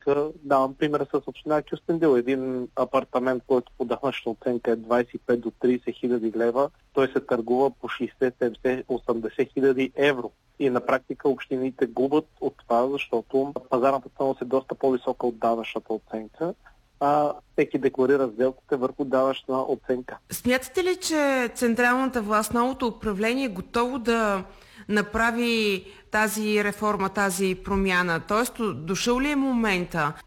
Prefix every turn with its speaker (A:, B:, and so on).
A: практика давам пример с община Кюстендил. Един апартамент, който по данъчна оценка е 25 до 30 хиляди лева, той се търгува по 60, 70, 80 хиляди евро. И на практика общините губят от това, защото пазарната стойност е доста по-висока от данъчната оценка, а всеки декларира сделките върху данъчна оценка.
B: Смятате ли, че централната власт, новото управление е готово да направи тази реформа, тази промяна? Тоест, дошъл ли е момента?